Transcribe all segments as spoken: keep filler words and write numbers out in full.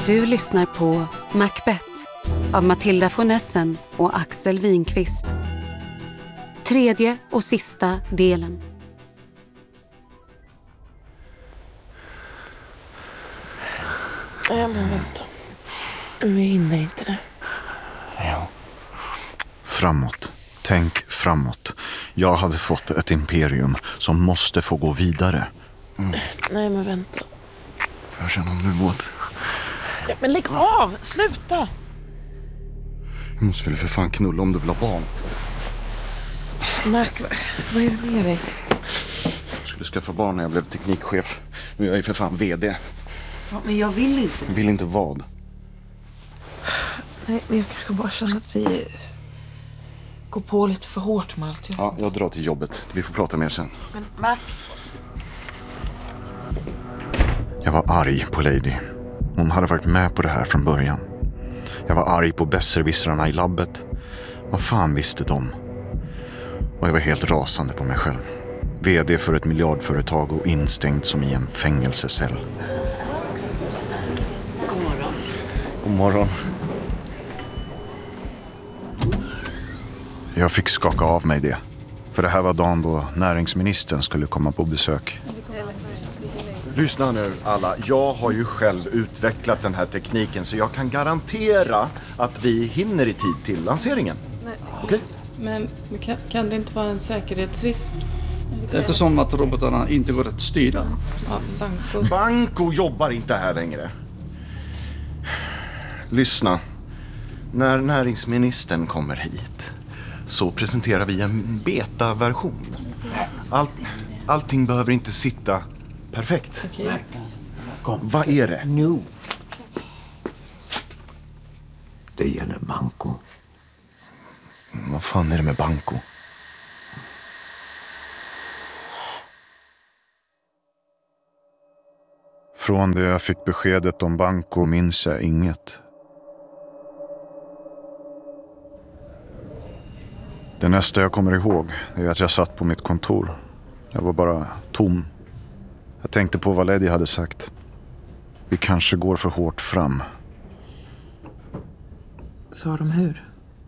Du lyssnar på Macbeth av Matilda von Essen och Axel Winqvist. Tredje och sista delen. Ja, men vänta. Vi hinner inte det. Ja. Framåt. Tänk framåt. Jag hade fått ett imperium som måste få gå vidare. Mm. Nej, men vänta. Får jag känna om du våt? Ja, men lägg av! Sluta! Jag måste väl för fan knulla om du vill ha barn. Mac, vad är det med dig? Jag skulle skaffa barn när jag blev teknikchef. Nu är jag ju för fan vd. Ja, men jag vill inte. Vill inte vad? Nej, men jag kanske bara känner att vi går på lite för hårt med allt. Ja, jag drar till jobbet. Vi får prata mer sen. Men Mac... Jag var arg på Lady. Hon hade varit med på det här från början. Jag var arg på besserwissrarna i labbet. Vad fan visste de? Och jag var helt rasande på mig själv. Vd för ett miljardföretag och instängd som i en fängelsecell. God morgon. God morgon. Jag fick skaka av mig det. För det här var dagen då näringsministern skulle komma på besök. Lyssna nu alla, jag har ju själv utvecklat den här tekniken så jag kan garantera att vi hinner i tid till lanseringen. Okej? Okay? Men kan, kan det inte vara en säkerhetsrisk? Eftersom att robotarna inte går att styra. Ja, Banco. Banco jobbar inte här längre. Lyssna, när näringsministern kommer hit så presenterar vi en beta-version. Allt, allting behöver inte sitta perfekt. Okay. Kom. Vad är det? Nu. Det gäller Banco. Vad fan är det med Banco? Från det jag fick beskedet om Banco minns jag inget. Det nästa jag kommer ihåg är att jag satt på mitt kontor. Jag var bara tom. Jag tänkte på vad Lady hade sagt. Vi kanske går för hårt fram. Sa de hur?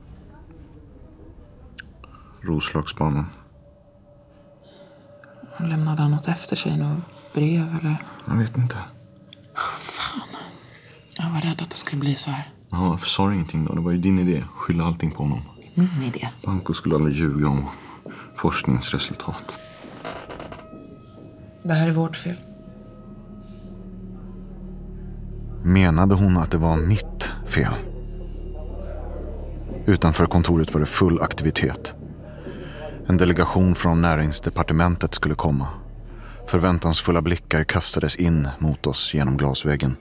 Roslagsbanan. Lämnade han något efter sig? Något brev eller? Jag vet inte. Fan. Jag var rädd att det skulle bli så här. Ja, varför sa du ingenting då? Det var ju din idé. Skylla allting på honom. Min idé? Banco skulle aldrig ljuga om forskningsresultat. Det här är vårt fel. Menade hon att det var mitt fel? Utanför kontoret var det full aktivitet. En delegation från näringsdepartementet skulle komma. Förväntansfulla blickar kastades in mot oss genom glasväggen.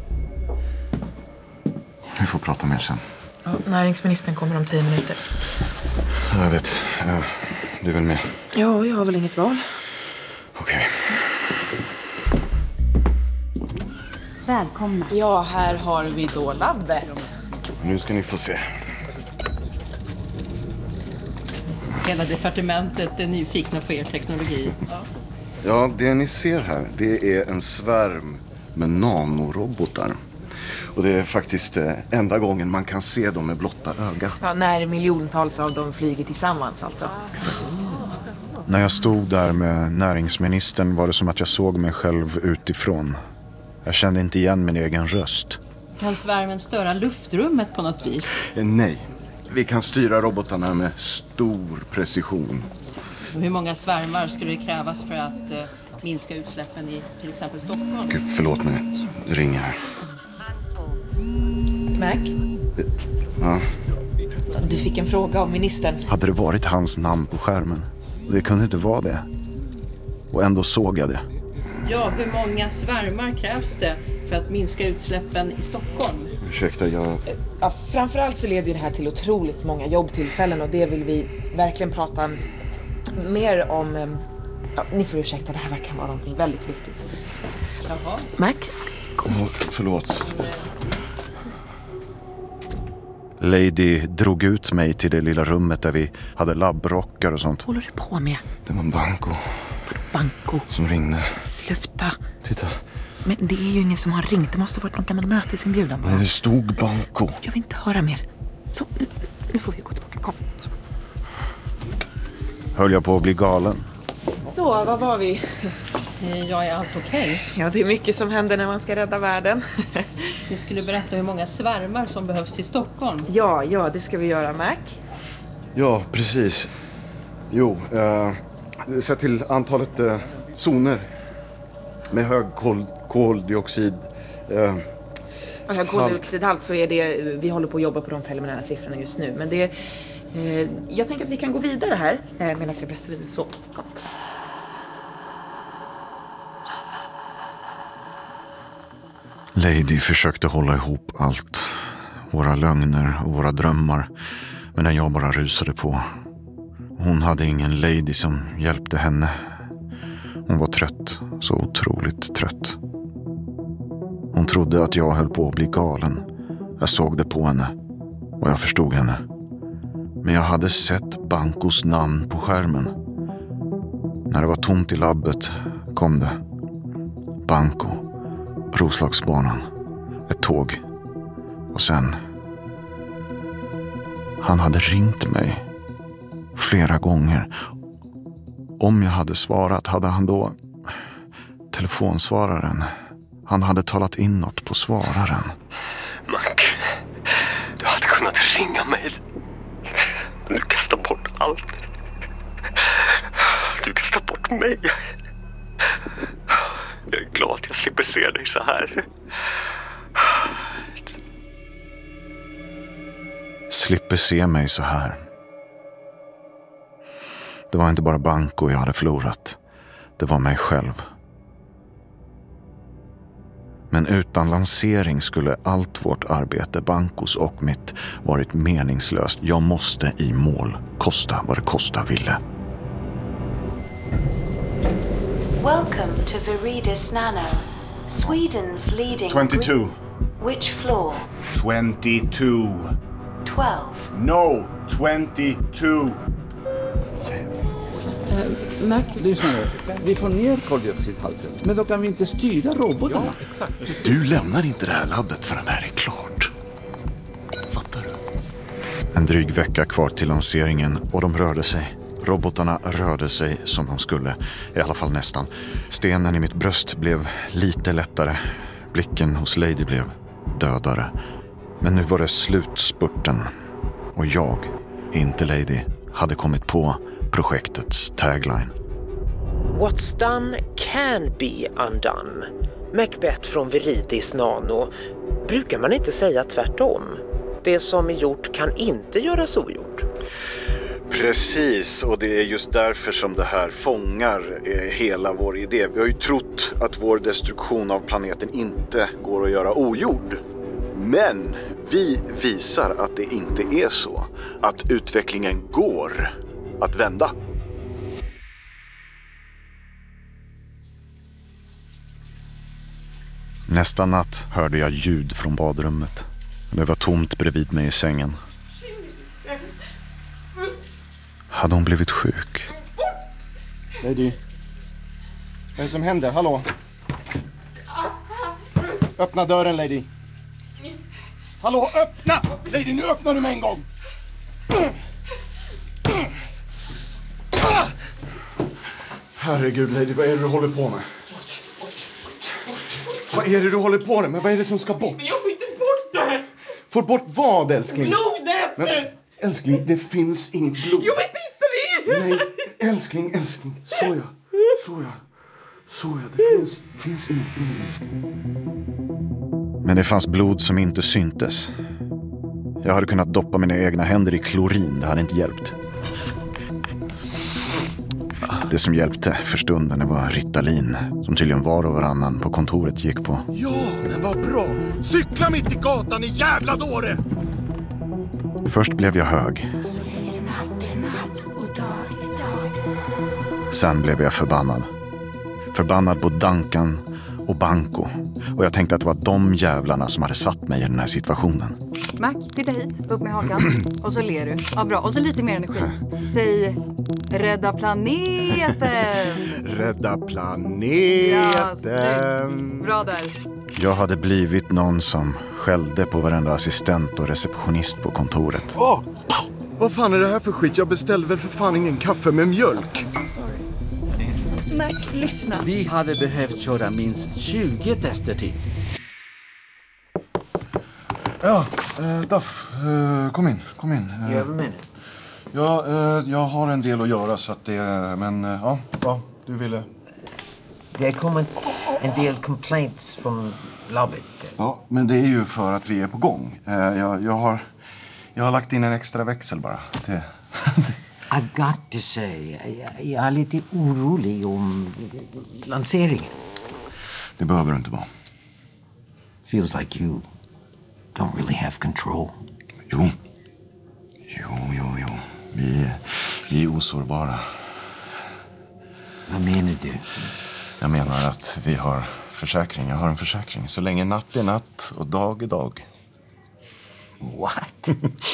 Vi får prata mer sen. Ja, näringsministern kommer om tio minuter. Jag vet. Ja, du är väl med? Ja, jag har väl inget val. Okej. Okay. Välkomna. Ja, här har vi då labbet. Nu ska ni få se. Hela departementet är nyfikna på er teknologi. Ja. Ja, det ni ser här, det är en svärm med nanorobotar. Och det är faktiskt eh, enda gången man kan se dem med blotta ögat. Ja, när miljontals av dem flyger tillsammans alltså. Exakt. När jag stod där med näringsministern var det som att jag såg mig själv utifrån. Jag kände inte igen min egen röst. Kan svärmen störa luftrummet på något vis? Eh, nej, vi kan styra robotarna med stor precision. Och hur många svärmar skulle det krävas för att eh, minska utsläppen i till exempel Stockholm? Gud, förlåt mig. Det ringer här. Mac? Ja. Du fick en fråga av ministern. Hade det varit hans namn på skärmen? Det kunde inte vara det. Och ändå såg jag det. Ja, hur många svärmar krävs det för att minska utsläppen i Stockholm? Ursäkta, jag... Ja, framförallt så leder det här till otroligt många jobbtillfällen och det vill vi verkligen prata mer om. Ja, ni får ursäkta, det här verkar vara någonting väldigt viktigt. Jaha. Mac? Oh, förlåt. Lady drog ut mig till det lilla rummet där vi hade labbrockar och sånt. Vad håller du på med? Det var Banco. Banco. Som ringde. Sluta. Titta. Men det är ju ingen som har ringt. Det måste ha varit någon gammal mötesinbjudan bara. Det stod Banco. Jag vill inte höra mer. Så, nu, nu får vi gå tillbaka. Kom. Så. Höll jag på att bli galen? Så, vad var vi? Ja, är allt okej? Ja, det är mycket som händer när man ska rädda världen. Vi skulle berätta hur många svärmar som behövs i Stockholm. Ja, ja, det ska vi göra, Mac. Ja, precis. Jo, eh, sett till antalet eh, zoner med hög kol, koldioxid. Eh, Och hög koldioxidhalt så är det, vi håller på att jobba på de preliminära siffrorna just nu. Men det, eh, jag tänker att vi kan gå vidare här eh, medan jag berättar vidare. Så, kom. Lady försökte hålla ihop allt. Våra lögner och våra drömmar. Men jag bara rusade på. Hon hade ingen lady som hjälpte henne. Hon var trött. Så otroligt trött. Hon trodde att jag höll på att bli galen. Jag såg det på henne. Och jag förstod henne. Men jag hade sett Bancos namn på skärmen. När det var tomt i labbet kom det. Banco. Roslagsbanan. Ett tåg. Och sen... Han hade ringt mig. Flera gånger. Om jag hade svarat hade han då... Telefonsvararen. Han hade talat in något på svararen. Mac, du hade kunnat ringa mig. Du kastar bort allt. Du kastar bort mig. Jag är glad att jag slipper se dig så här. Slipper se mig så här. Det var inte bara Banco jag hade förlorat. Det var mig själv. Men utan lansering skulle allt vårt arbete, Bancos och mitt, varit meningslöst. Jag måste i mål, kosta vad det kosta ville. Welcome to Viridis Nano, Sweden's leading twenty-two. Group. Which floor? twenty-two. twelve. No, twenty-two. Uh, Mac, lyssna nu. Vi får ner koldioxidhalten. Men då kan vi inte styra robotarna. Ja, exakt. Du lämnar inte det här labbet förrän det här är klart. Fattar du? En dryg vecka kvar till lanseringen och de rörde sig. Robotarna rörde sig som de skulle. I alla fall nästan. Stenen i mitt bröst blev lite lättare. Blicken hos Lady blev dödare. Men nu var det slutspurten. Och jag, inte Lady, hade kommit på projektets tagline. What's done can be undone. Macbeth från Viridis Nano. Brukar man inte säga tvärtom? Det som är gjort kan inte göras ogjort. Precis, och det är just därför som det här fångar hela vår idé. Vi har ju trott att vår destruktion av planeten inte går att göra ogjord. Men vi visar att det inte är så. Att utvecklingen går att vända. Nästa natt hörde jag ljud från badrummet. Det var tomt bredvid mig i sängen. Hade hon blivit sjuk? Lady. Vad är det som händer? Hallå? Öppna dörren, Lady. Hallå, öppna! Lady, nu öppnar du med en gång! Herregud, Lady, vad är det du håller på med? Vad är det du håller på med? Men vad är det som ska bort? Men jag får inte bort det! Får bort vad, älskling? Blodet! Men, älskling, det finns inget blod. Jo, men titta vi! Nej, älskling, älskling. Så ja, så ja. Så ja, det finns, finns inget blod. Men det fanns blod som inte syntes. Jag hade kunnat doppa mina egna händer i klorin. Det hade inte hjälpt. Det som hjälpte för stunden det var Ritalin. Som tydligen var och varannan på kontoret gick på. Ja, men vad bra. Cykla mitt i gatan i jävla dåre! Först blev jag hög. Sen blev jag förbannad. Förbannad på Duncan och Banco. Och jag tänkte att det var de jävlarna som hade satt mig i den här situationen. Mac, titta hit. Upp med hakan. Och så ler du. Ja, bra. Och så lite mer energi. Säg rädda planeten. Rädda planeten. Ja, bra där. Jag hade blivit någon som skällde på varenda assistent och receptionist på kontoret. Åh! Vad fan är det här för skit? Jag beställde väl för fan ingen kaffe med mjölk. Mac, lyssna. Vi hade behövt köra minst tjugo tester till. Ja, eh, Duff, eh, kom in, kom in. Eh, You have a minute. Ja, eh, jag har en del att göra så att det, men eh, ja, ja, du ville. Det kommer en del complaints från labbet. Ja, men det är ju för att vi är på gång. Eh, jag, jag har, jag har lagt in en extra växel bara. Det. I've got to say, jag, jag är lite orolig om lanseringen. Det behöver du inte vara. Feels like you don't really have control. Jo. Jo, jo, jo. Vi, vi är osårbara. Vad menar du? Jag menar att vi har försäkring. Jag har en försäkring. Så länge natt är natt och dag är dag. What?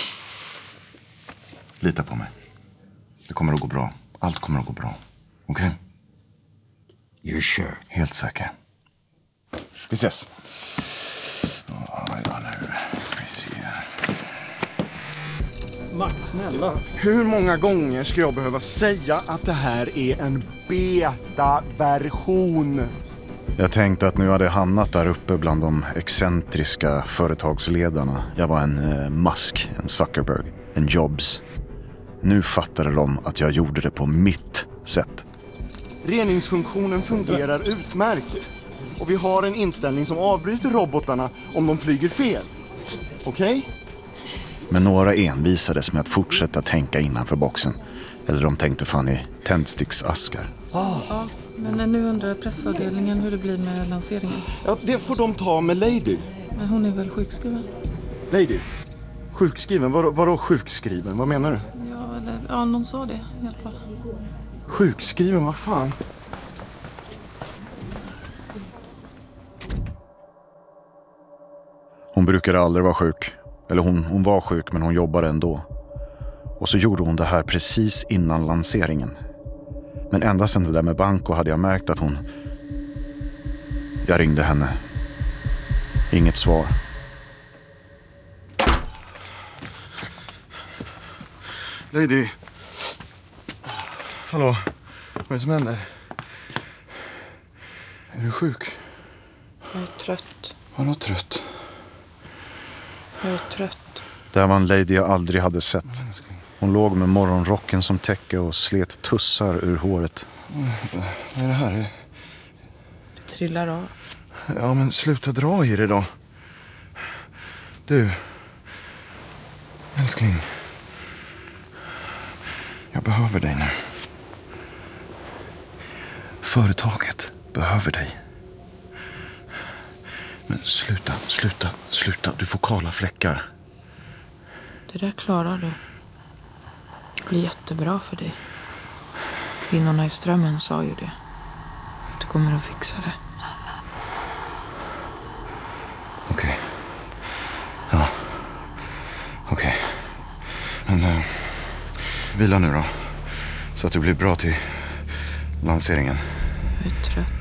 Lita på mig. Det kommer att gå bra. Allt kommer att gå bra. Okej? Okay? You're sure? Helt säker. Vi ses. Oh, ja, nu. Vi ser. Max, snälla. Hur många gånger ska jag behöva säga att det här är en beta-version? Jag tänkte att nu hade jag hamnat där uppe bland de excentriska företagsledarna. Jag var en eh, Musk, en Zuckerberg, en Jobs. Nu fattade de att jag gjorde det på mitt sätt. Reningsfunktionen fungerar utmärkt. Och vi har en inställning som avbryter robotarna om de flyger fel. Okej? Okay? Men några envisades med att fortsätta tänka innanför boxen. Eller de tänkte fan i tändsticksaskar. Oh. Ja, men nu undrar pressavdelningen hur det blir med lanseringen. Ja, det får de ta med Lady. Men hon är väl sjukskriven? Lady? Sjukskriven? Var, vadå sjukskriven? Vad menar du? Ja, eller, ja, någon sa det i alla fall. Sjukskriven? Vad fan? Hon brukade aldrig vara sjuk. Eller hon, hon var sjuk, men hon jobbade ändå. Och så gjorde hon det här precis innan lanseringen. Men ända sedan det där med Banco hade jag märkt att hon... Jag ringde henne. Inget svar. Lady. Hallå. Vad är det som händer? Är du sjuk? Jag är trött. Vadå trött? Jag är trött. Det här var en lady jag aldrig hade sett. Hon låg med morgonrocken som täcke och slet tussar ur håret. Vad är det här? Det trillar av. Ja, men sluta dra i det då. Du. Älskling. Jag behöver dig nu. Företaget behöver dig. Men sluta, sluta, sluta. Du får kala fläckar. Det där klarar du. Det blir jättebra för dig. Kvinnorna i Strömmen sa ju det. Att du kommer att fixa det. Okej. Okay. Ja. Okej. Okay. Men uh, vila nu då. Så att du blir bra till lanseringen. Jag är trött.